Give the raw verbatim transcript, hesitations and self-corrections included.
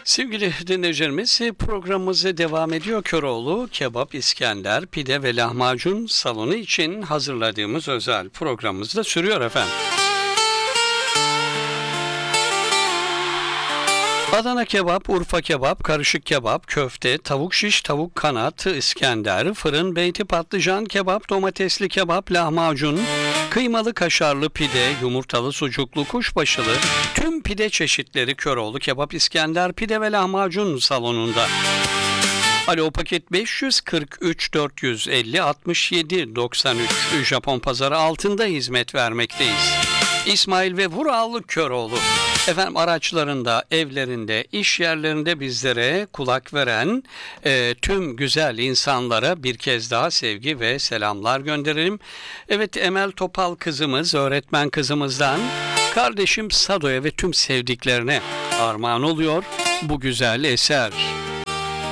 Sevgili dinleyicilerimiz, programımız devam ediyor. Köroğlu, kebap, İskender, pide ve lahmacun salonu için hazırladığımız özel programımız da sürüyor efendim. Adana kebap, Urfa kebap, karışık kebap, köfte, tavuk şiş, tavuk kanat, İskender, fırın, beyti patlıcan kebap, domatesli kebap, lahmacun, kıymalı kaşarlı pide, yumurtalı sucuklu kuşbaşılı, tüm pide çeşitleri Köroğlu Kebap, İskender, pide ve lahmacun salonunda. Alo, paket beş yüz kırk üç dört yüz elli altmış yedi doksan üç, Japon pazarı altında hizmet vermekteyiz. İsmail ve Vural Köroğlu. Efendim, araçlarında, evlerinde, iş yerlerinde bizlere kulak veren e, tüm güzel insanlara bir kez daha sevgi ve selamlar gönderelim. Evet, Emel Topal kızımız, öğretmen kızımızdan kardeşim Sado'ya ve tüm sevdiklerine armağan oluyor bu güzel eser.